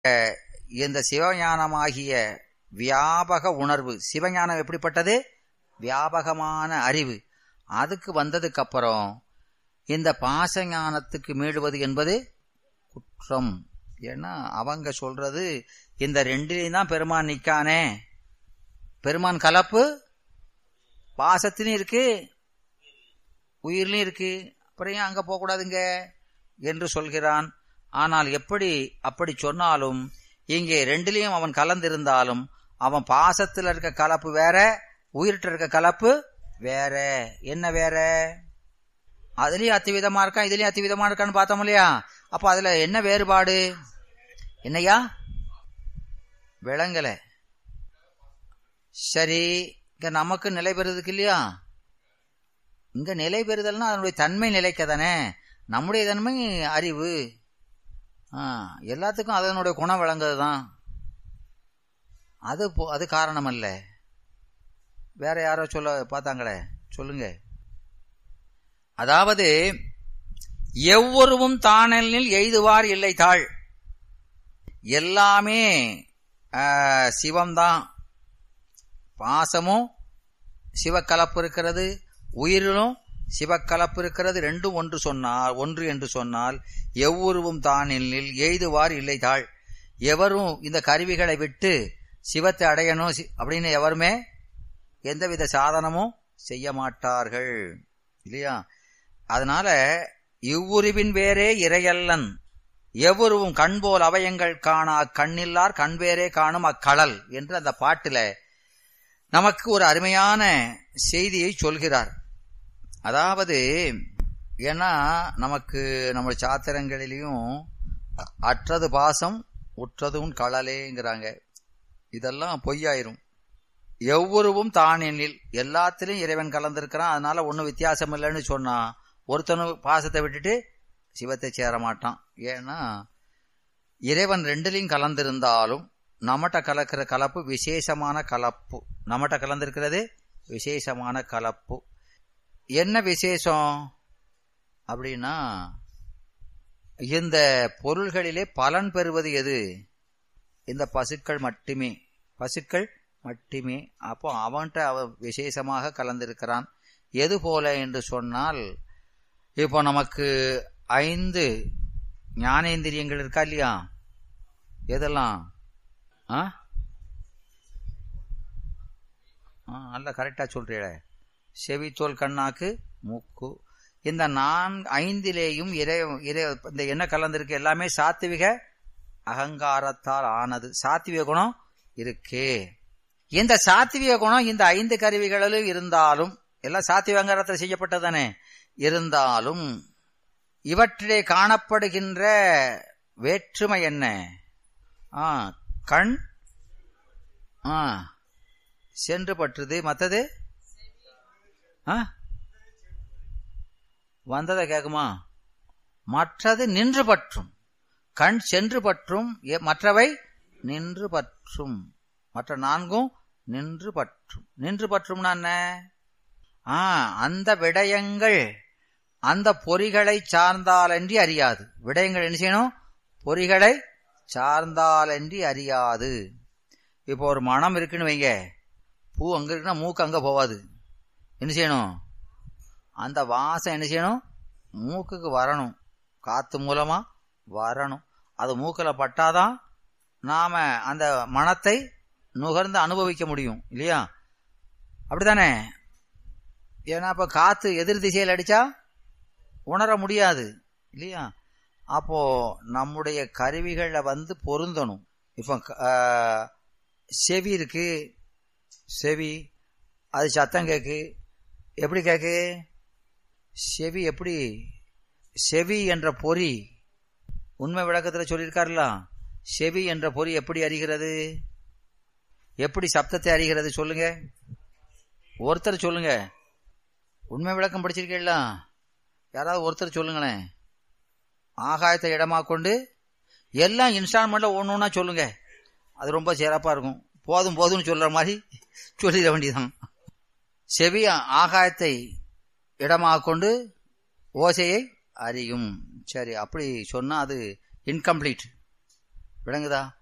இந்த சிவஞானமாகிய வியாபக உணர்வு, சிவஞானம் எப்படிப்பட்டது? வியாபகமான அறிவு. அதுக்கு வந்ததுக்கு அப்புறம் இந்த பாசஞானத்துக்கு மீளுவது என்பது குற்றம். ஏன்னா அவங்க சொல்றது இந்த ரெண்டிலையும் தான் பெருமான் நிக்கானே. பெருமான் கலப்பு பாசத்திலும் இருக்கு, உயிர்லையும் இருக்கு, அப்புறம் ஏன் அங்க போகக்கூடாதுங்க என்று சொல்கிறான். ஆனால் அப்படி சொன்னாலும் இங்கே ரெண்டிலையும் அவன் கலந்திருந்தாலும் அவன் பாசத்துல இருக்க கலப்பு வேற, உயிர்கிட்ட இருக்க கலப்பு வேற. என்ன வேற? அதுலயும் அத்திவிதமா இருக்கான், இதுலயும் அத்திவிதமா இருக்கான்னு பார்த்தோம் இல்லையா? அப்ப அதுல என்ன வேறுபாடு? என்னையா விளங்கல? சரி, இங்க நமக்கு நிலை பெறுறதுக்கு இல்லையா? இங்க நிலை பெறுதல்னா அதனுடைய தன்மை நிலைக்கதானே. நம்முடைய தன்மை அறிவு. எல்லாத்துக்கும் அதனுடைய குணம் விளங்குறதுதான். அது காரணம் அல்ல. வேற யாரோ சொல்ல பார்த்தாங்களே, சொல்லுங்க. அதாவது எவ்வொருவும் தானெனில் எய்துவார் இல்லை தாழ். எல்லாமே சிவம்தான். பாசமும் சிவக்கலப்பு இருக்கிறது, உயிரிலும் சிவக்கலப்பு இருக்கிறது. ரெண்டும் ஒன்று என்று சொன்னால் எவ்வொருவும் தானெனில் எய்துவார் இல்லை தாழ். எவரும் இந்த கருவிகளை விட்டு சிவத்தை அடையணும் அப்படின்னு எவருமே எந்தவித சாதனமும் செய்ய மாட்டார்கள் இல்லையா? அதனால இவ்வுருவின் வேறே இறையல்லன் எவ்வொருவும் கண்போல் அவயங்கள் காணா கண்ணில்லார் கண்வேரே காணும் அக்களல் என்று அந்த பாட்டுல நமக்கு ஒரு அருமையான செய்தியை சொல்கிறார். அதாவது ஏன்னா நமக்கு நம்ம சாத்திரங்களிலையும் அற்றது பாசம் உற்றதும் களலேங்கிறாங்க. இதெல்லாம் பொய்யாயிரும். எவ்வொருவும் தானெனில் எல்லாத்திலும் இறைவன் கலந்திருக்கிறான். அதனால ஒன்னும் வித்தியாசம் இல்லைன்னு சொன்னா ஒருத்தனும் பாசத்தை விட்டுட்டு சிவத்தை சேர மாட்டான். ஏன்னா இறைவன் ரெண்டிலையும் கலந்திருந்தாலும் நம்மகிட்ட கலக்கிற கலப்பு விசேஷமான கலப்பு. நம்மகிட்ட கலந்திருக்கிறது விசேஷமான கலப்பு. என்ன விசேஷம் அப்படின்னா, இந்த பொருள்களிலே பலன் பெறுவது எது? இந்த பசுக்கள் மட்டுமே. அப்போ அவன்கிட்ட அவன் விசேஷமாக கலந்திருக்கிறான். எது போல என்று சொன்னால், இப்போ நமக்கு 5 ஞானேந்திரியங்கள் இருக்கா இல்லையா? எதெல்லாம்? நல்ல கரெக்டா சொல்றீங்க. செவி, தோல், கண்ணாக்கு, மூக்கு. இந்த 5லேயும் இந்த என்ன கலந்திருக்கு? எல்லாமே சாத்விக அகங்காரத்தால் ஆனது. சாத்விக குணம் இருக்கு. இந்த சாத்விக குணம் இந்த 5 கருவிகளிலும் இருந்தாலும், எல்லாம் சாத்விக அகங்காரத்தில் செய்யப்பட்டதானே, இருந்தாலும் இவற்றிலே காணப்படுகின்ற வேற்றுமை என்ன? கண் சென்று பற்றுது, மற்றது வந்ததை கேக்குமா? மற்றது நின்று பற்றும். கண் சென்று பற்றும், மற்றவை நின்று பற்றும். மற்ற 4ம் நின்று பற்றும். நின்று பற்றும்னா என்ன? அந்த விடயங்கள் அந்த பொறிகளை சார்ந்தாலன்றி அறியாது. விடயங்கள் என்ன செய்யணும்? பொறிகளை சார்ந்தாலன்றி அறியாது. இப்போ ஒரு மனம் இருக்குன்னு வைங்க, பூ அங்க இருக்குன்னா மூக்கு அங்க போவாது. என்ன செய்யணும்? அந்த வாசம் என்ன செய்யணும்? மூக்குக்கு வரணும், காத்து மூலமா வரணும். அது மூக்கில் பட்டாதான் நாம அந்த மனத்தை நுகர்ந்து அனுபவிக்க முடியும் இல்லையா? அப்படித்தானே? ஏன்னா இப்ப காத்து எதிர் திசையில் அடிச்சா உணர முடியாது இல்லையா? அப்போ நம்முடைய கருவிகளை பொருந்தணும். இப்ப செவி இருக்கு, செவி அது சத்தம் கேக்கு. எப்படி கேக்கு? செவி எப்படி? செவி என்ற பொறி உண்மை விளக்கத்துல சொல்லியிருக்காருல, செவி என்ற பொறி எப்படி அறிகிறது? எப்படி சப்தத்தை அறிகிறது? சொல்லுங்க, ஒருத்தர் சொல்லுங்க. உண்மை விளக்கம் படிச்சிருக்கீங்களா? யாராவது ஒருத்தர் சொல்லுங்களேன். ஆகாயத்தை இடமா கொண்டு எல்லாம் இன்ஸ்டால்மெண்ட்ல ஒண்ணுன்னா சொல்லுங்க, அது ரொம்ப சிறப்பா இருக்கும். போதும் போதும்னு சொல்ற மாதிரி சொல்லிட வேண்டியதான். செவி ஆகாயத்தை இடமாக கொண்டு ஓசையை அறியும். சரி, அப்படி சொன்னா அது இன்கம்ப்ளீட். விளங்குதா?